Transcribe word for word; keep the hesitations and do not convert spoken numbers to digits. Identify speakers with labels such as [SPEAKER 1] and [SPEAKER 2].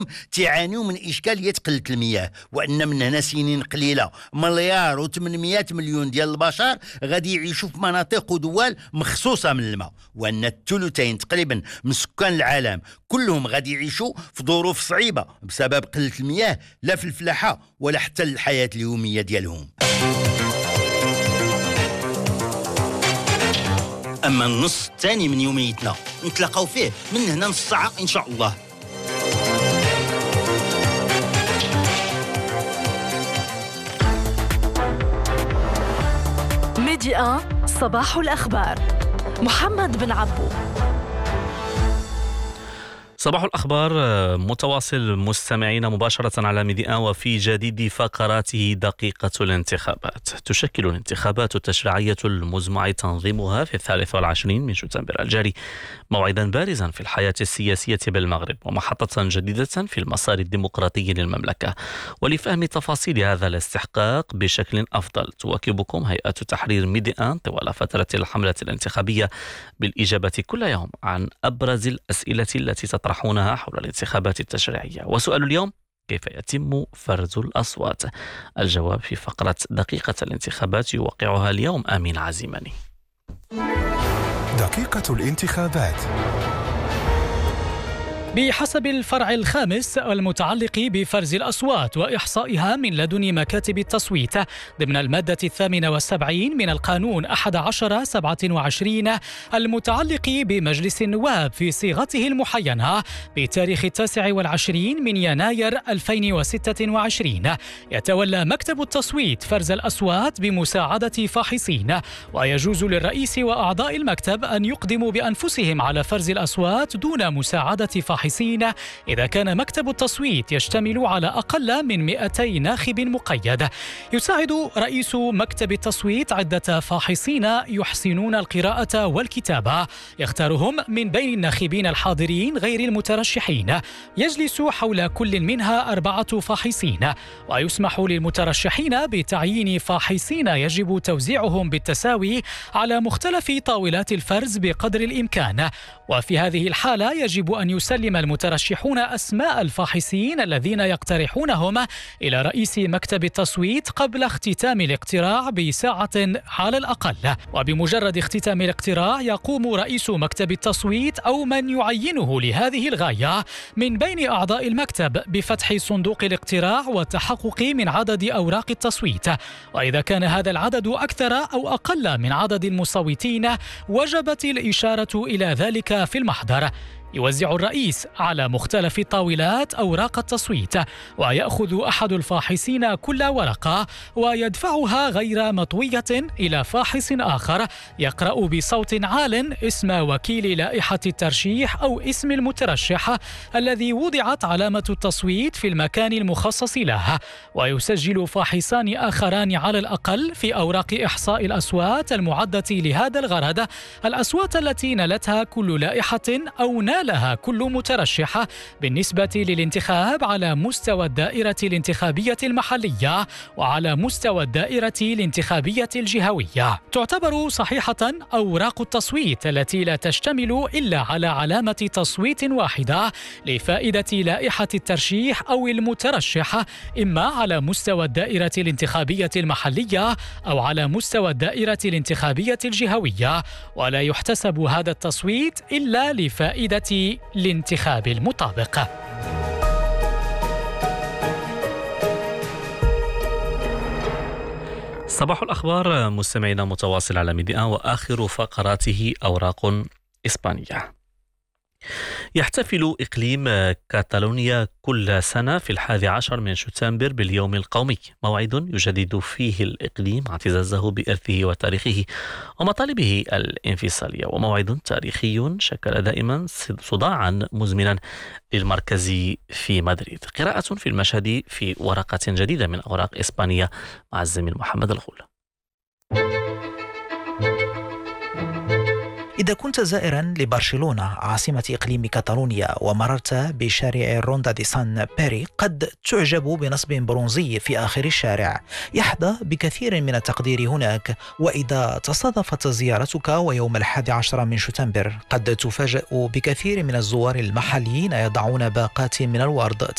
[SPEAKER 1] تعانيوا من إشكالية قلة المياه، وأن من هنا سنين قليلة مليار وثمانمائة مليون ديال البشر غادي يعيشوا في مناطق ودول مخصوصة من الماء، وأن الثلثين تقريبا من سكان العالم كلهم غادي يعيشوا في ظروف صعيبة بسبب قلة المياه، لا في الفلاحة ولا حتى الحياة اليومية ديالهم. أما النص الثاني من يوميتنا نتلاقاو فيه من هنا نص ساعة إن شاء الله.
[SPEAKER 2] ميديا صباح الأخبار. محمد بن عبو.
[SPEAKER 3] صباح الأخبار متواصل مستمعين مباشرة على ميديا، وفي جديد فقراته دقيقة الانتخابات. تشكل الانتخابات التشريعية المزمع تنظيمها في الثالث والعشرين من شتنبر الجاري موعدا بارزا في الحياة السياسية بالمغرب، ومحطة جديدة في المسار الديمقراطي للمملكة. ولفهم تفاصيل هذا الاستحقاق بشكل أفضل تواكبكم هيئة تحرير ميديا طوال فترة الحملة الانتخابية بالإجابة كل يوم عن أبرز الأسئلة التي تطرح طرحونها حول الانتخابات التشريعية. وسؤال اليوم: كيف يتم فرز الأصوات؟ الجواب في فقرة دقيقة الانتخابات يوقعها اليوم آمين عزيماني.
[SPEAKER 4] دقيقة الانتخابات.
[SPEAKER 5] بحسب الفرع الخامس المتعلق بفرز الأصوات وإحصائها من لدن مكاتب التصويت ضمن المادة الثامنة والسبعين من القانون أحد عشر سبعة وعشرين المتعلق بمجلس النواب في صيغته المحينة بتاريخ التاسع والعشرين من يناير ألفين وستة وعشرين، يتولى مكتب التصويت فرز الأصوات بمساعدة فاحصين، ويجوز للرئيس وأعضاء المكتب أن يقدموا بأنفسهم على فرز الأصوات دون مساعدة فاحصين إذا كان مكتب التصويت يشتمل على أقل من مئتي ناخب مقيد. يساعد رئيس مكتب التصويت عدة فاحصين يحسنون القراءة والكتابة، يختارهم من بين الناخبين الحاضرين غير المترشحين. يجلس حول كل منها أربعة فاحصين، ويسمح للمترشحين بتعيين فاحصين يجب توزيعهم بالتساوي على مختلف طاولات الفرز بقدر الإمكان. وفي هذه الحالة يجب أن يسلم المترشحون أسماء الفاحصين الذين يقترحونهم إلى رئيس مكتب التصويت قبل اختتام الاقتراع بساعة على الأقل. وبمجرد اختتام الاقتراع يقوم رئيس مكتب التصويت أو من يعينه لهذه الغاية من بين أعضاء المكتب بفتح صندوق الاقتراع والتحقق من عدد أوراق التصويت، وإذا كان هذا العدد أكثر أو أقل من عدد المصوتين وجبت الإشارة إلى ذلك في المحضر. يوزع الرئيس على مختلف الطاولات أوراق التصويت، ويأخذ أحد الفاحصين كل ورقة ويدفعها غير مطوية إلى فاحص آخر يقرأ بصوت عال اسم وكيل لائحة الترشيح أو اسم المترشح الذي وضعت علامة التصويت في المكان المخصص له. ويسجل فاحصان آخران على الأقل في أوراق إحصاء الأصوات المعدة لهذا الغرض الأصوات التي نالتها كل لائحة أو نالتها لها كل مترشحة بالنسبة للانتخاب على مستوى الدائرة الانتخابية المحلية وعلى مستوى الدائرة الانتخابية الجهوية. تعتبر صحيحة أوراق التصويت التي لا تشتمل إلا على علامة تصويت واحدة لفائدة لائحة الترشيح أو المترشح، إما على مستوى الدائرة الانتخابية المحلية أو على مستوى الدائرة الانتخابية الجهوية، ولا يحتسب هذا التصويت إلا لفائدة الانتخاب المطابق.
[SPEAKER 3] صباح الأخبار مستمعينا متواصل على ميديا، وآخر فقراته أوراق إسبانية. يحتفل إقليم كاتالونيا كل سنة في الحادي عشر من شتنبر باليوم القومي، موعد يجدد فيه الإقليم اعتزازه بإرثه وتاريخه ومطالبه الانفصالية، وموعد تاريخي شكل دائما صداعا مزمنا للمركز في مدريد. قراءة في المشهد في ورقة جديدة من أوراق إسبانيا مع الزميل محمد الغول.
[SPEAKER 6] إذا كنت زائرا لبرشلونة عاصمة إقليم كاتالونيا ومررت بشارع روندا دي سان بيري قد تعجب بنصب برونزي في آخر الشارع يحظى بكثير من التقدير هناك. وإذا تصادفت زيارتك ويوم الحادي عشر من شتنبر قد تفاجأ بكثير من الزوار المحليين يضعون باقات من الورد